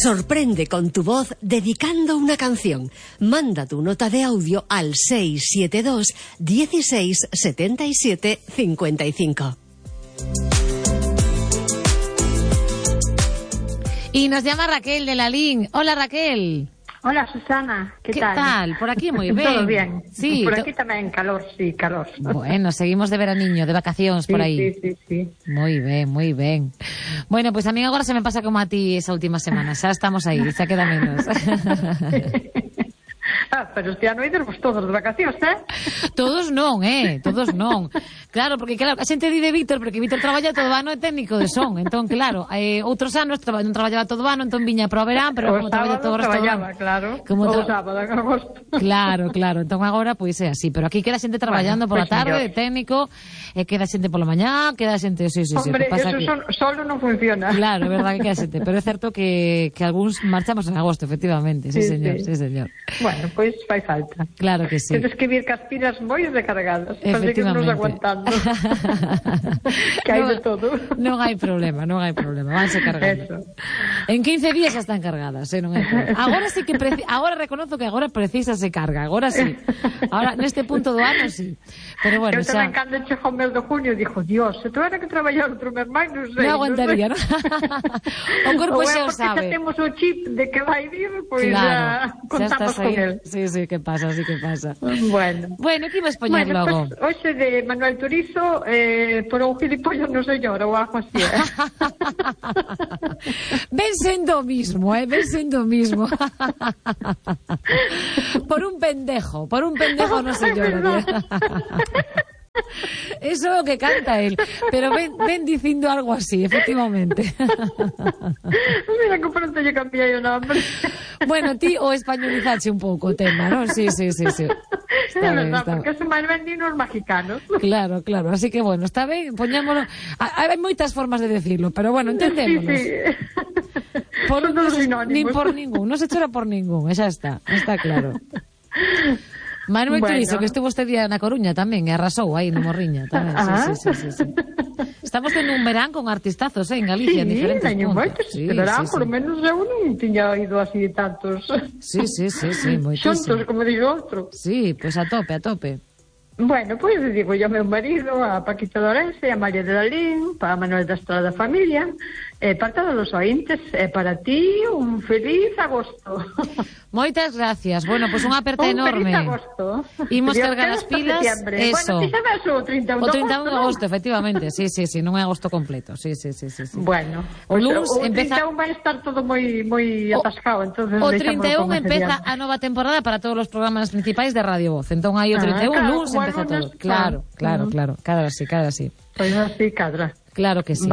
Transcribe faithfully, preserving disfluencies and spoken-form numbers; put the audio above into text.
Sorprende con tu voz dedicando una canción. Manda tu nota de audio al seis siete dos, dieciséis, setenta y siete, cincuenta y cinco. Y nos llama Raquel de Lalín. Hola, Raquel. Hola, Susana, ¿qué, ¿Qué tal? ¿Qué tal? Por aquí muy bien. Todo bien. Sí, por to... aquí tamén calor, sí, calor. Bueno, seguimos de veraniño, de vacacións sí, por aí. Sí, sí, sí. Moi ben, moi ben. Bueno, pois pues a mí agora se me pasa como a ti esa última semana. Xa estamos aí, xa queda menos. Ah, pero este ano ídemos todos de vacacións, eh? Todos non, eh? Todos non. Claro, porque claro, a xente di de Víctor, porque Víctor traballa todo o ano é técnico de son. Entón, claro, eh, outros anos traba, non traballaba todo o ano, entón viña para o verán, pero o como traballa todo o resto do ano. Claro, como o tra... sábado, en agosto. Claro, claro. Entón agora, pois é así. Pero aquí queda xente traballando bueno, pola pues tarde, mellor. de técnico, e queda xente pola mañá, queda xente... Sí, sí, sí, Hombre, pasa eso aquí. son, solo non funciona. Claro, é verdade que queda xente. Pero é certo que, que algúns marchamos en agosto, efectivamente. Sí, Sí, señor, sí, sí. señor. Bueno, pois pues, fai falta. Claro que sí. Tens que vir cas pilas moi recargadas para seguirnos Efectivamente. aguantando. Que hai non, de todo. Non hai problema, non hai problema. Vanse cargando. Eso. En quince días xa están cargadas, eh, non hai problema. Agora sí que preci... agora reconozo que agora precisa se carga, agora sí. Ahora neste punto do ano sí. Pero bueno, eu tamén xa cando chegou o mes de junio dixo, Dios, se tuera que traballar outro mes máis, non sei. non aguantaría, non? O corpo xa o sabe. Xa temos o chip de que vai vir, pois claro, ya contamos con aí. él. Sí, sí, que pasa, sí que pasa. Bueno. Bueno, que ibas poñer bueno, logo? Pues, hoxe de Manuel Turizo eh, por un gilipollas no señor ou algo así, eh? Ven sendo o mismo, eh? Ven sendo o mismo. Por un pendejo, por un pendejo no sé yo. Eso é o que canta él. Pero ven, ven dicindo algo así, efectivamente. Mira que pronto lle cambiei o nome. Bueno, ti o españolizache un pouco o tema, non? Sí, sí, sí, sí. Está é verdad, porque se máis vendinos mexicanos. Claro, claro, así que bueno, está ben, poñámoslo. Hai moitas formas de decirlo, pero bueno, entendémonos. Sí, sí. Por Son un, todos sinónimos. Nin por ningún, non se chora por ningún, xa está, está claro. Manuel bueno. Turizo, que estuvo este día na Coruña tamén, e arrasou aí no Morriña tamén, ah. sí, sí, sí, sí, sí. Estamos tendo un verán con artistazos, eh, en Galicia, sí, en diferentes puntos. Moitos, Sí, verán, sí, por lo sí. menos eu non tiña ido así tantos. Sí, sí, sí, sí, moitísimo. Xuntos, como digo outro. Sí, pois pues a tope, a tope. Bueno, pois pues, digo yo ao meu marido, a Paquita Lorense, a María de Lalín, para Manuel da Estrada Familia, e para todos os ointes, e para ti un feliz agosto. Moitas gracias. Bueno, pois pues unha aperta un enorme. Un feliz agosto. Imos cargar as pilas. Eso. Bueno, ti sabes o trinta e un o trinta e un de agosto, ¿no? efectivamente. Sí, sí, sí, non é agosto completo. Sí, sí, sí, sí, sí. Bueno, o luns o empeza... trinta e un vai estar todo moi moi atascado, entonces o trinta e un empeza a nova temporada para todos os programas principais de Radio Voz. Entón aí o trinta e un, ah, claro, luns empeza todo. Claro, claro, claro, claro. Cadra así, cadra así. Pois así, cadra. Claro que sí.